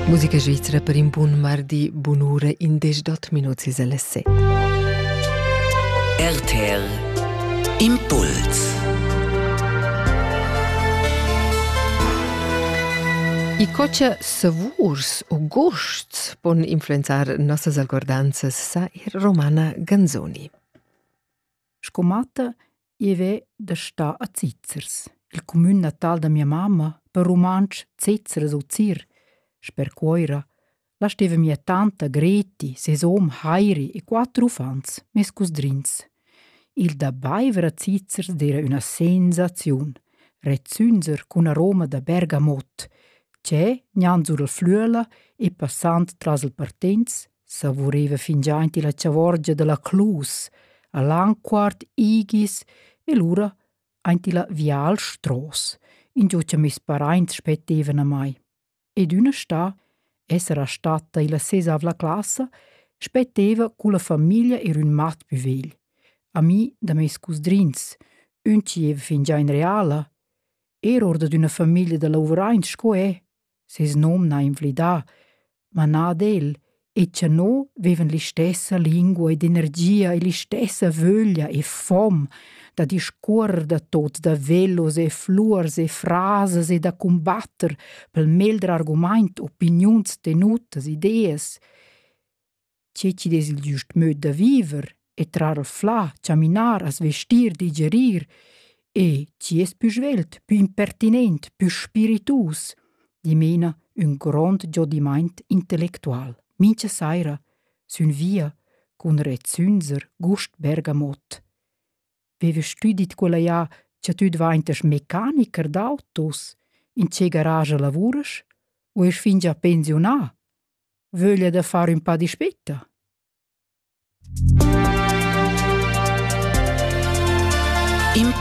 Musica svizzera per un buon mardi, buon'ora in 18 minuti alle 6. RTR Impuls. I coccia savurs o gusts pon influenzar nostras alcordanzas, sa Romana Ganzoni. Scomata ieve da sta a Zizzers, il comune natal da mia mamma, per romansch Zizzers o Zir. Sper cuoira, la steva mia tanta Greti, sesom, Heiri e 4 ufans, mes cusdrins. Il da baiver a Zizzers d'era una sensaziun. Rezünser cun aroma da bergamot, c'è, gnanzur al fluela e passant tras il partenz, savureva fin già inti la ciavorgia della Clus, a l'anquart igis e l'ura inti la vial stros, in giù c'è mes paraint spettevan a mai. Ed una sta, essera stata illa sesavla classa, spetteva cu la famiglia er un mat buvegl. A mi da mes cusdrins, un ci eva fin già in reala, era orda d'una famiglia da lauvraint sco è, ses nom na invlida, ma na d'el, e c'è no vevan li stessa lingua ed energia e li stessa vöglia e fom, da discorrer da tot, da velos e fluors e frases e da combatter pel meldre argument, opinions, tenutas, ideas. C'è ci des il giust möd da viver, e trar al fla, caminar, as vestir, digerir, e ci es più svelt, più impertinent, più spiritus, di mena un grand giodiment intellectual. Mincha saira, sun via, cun rezünser, gust bergamot. Veve studit quella ja, c'è tu dvaintas mecaniker d'autos, in c'è garage lavuras, o es fin già pensionà? Vöglia da fare un pa di spetta?